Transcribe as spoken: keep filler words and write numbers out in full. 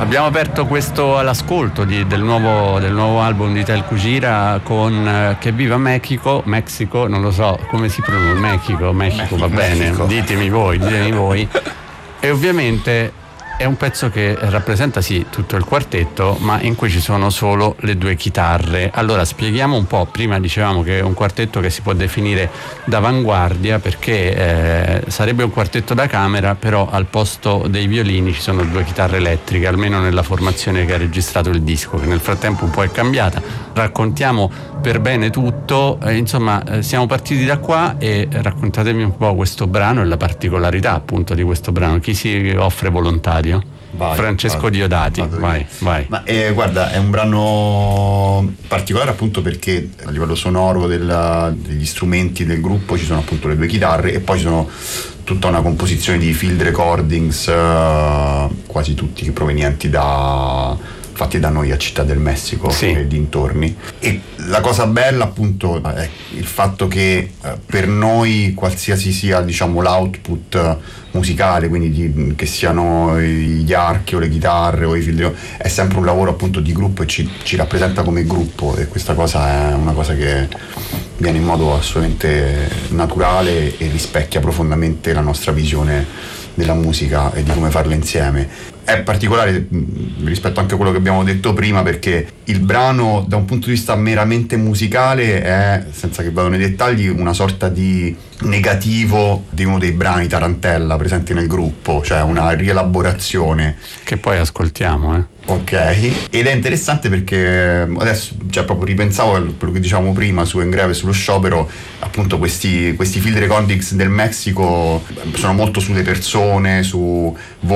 Abbiamo aperto questo all'ascolto di, del, nuovo, del nuovo album di Tel Kujira con eh, Che viva Mexico, Mexico, non lo so come si pronuncia, Mexico, Mexico, va bene, Mexico. ditemi voi, ditemi voi. E ovviamente è un pezzo che rappresenta sì tutto il quartetto, ma in cui ci sono solo le due chitarre. Allora spieghiamo un po'. Prima dicevamo che è un quartetto che si può definire d'avanguardia perché eh, sarebbe un quartetto da camera, però al posto dei violini ci sono due chitarre elettriche, almeno nella formazione che ha registrato il disco, che nel frattempo un po' è cambiata. Raccontiamo per bene tutto, eh, insomma eh, siamo partiti da qua e raccontatemi un po' questo brano e la particolarità appunto di questo brano. Chi si offre volontario? Vai, Francesco vai, Diodati, vado io. vai, vai. Ma eh, guarda, è un brano particolare appunto perché a livello sonoro della, degli strumenti del gruppo ci sono appunto le due chitarre e poi ci sono tutta una composizione di field recordings, eh, quasi tutti provenienti da fatti da noi a Città del Messico Sì. e dintorni. E la cosa bella appunto è il fatto che eh, per noi qualsiasi sia diciamo l'output eh, musicale, quindi di, che siano gli archi o le chitarre o i field, è sempre un lavoro appunto di gruppo e ci, ci rappresenta come gruppo, e questa cosa è una cosa che viene in modo assolutamente naturale e rispecchia profondamente la nostra visione della musica e di come farla insieme. È particolare mh, rispetto anche a quello che abbiamo detto prima, perché il brano da un punto di vista meramente musicale è, senza che vado nei dettagli, una sorta di negativo di uno dei brani Tarantella presenti nel gruppo, cioè una rielaborazione Che poi ascoltiamo, eh. ok, ed è interessante perché adesso, cioè, proprio ripensavo a quello che dicevamo prima su Engrave e sullo sciopero, appunto questi, questi field recordings del Messico sono molto sulle persone, su